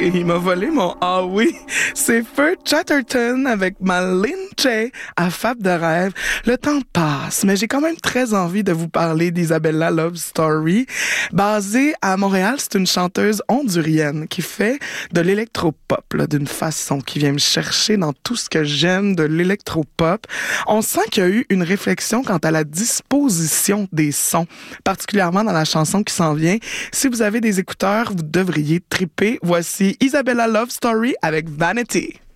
il m'a volé mon ah oui. C'est Feu Chatterton avec ma Lynch à Fab de rêve. Le temps passe, mais j'ai quand même très envie de vous parler d'Isabella Love Story. Basée à Montréal, c'est une chanteuse hondurienne qui fait de l'électropop, là, d'une façon qui vient me chercher dans tout ce que j'aime de l'électropop. On sent qu'il y a eu une réflexion quant à la disposition des sons, particulièrement dans la chanson qui s'en vient. Si vous avez des écouteurs, vous devriez triper. Voici Isabella Love Story avec Vanity.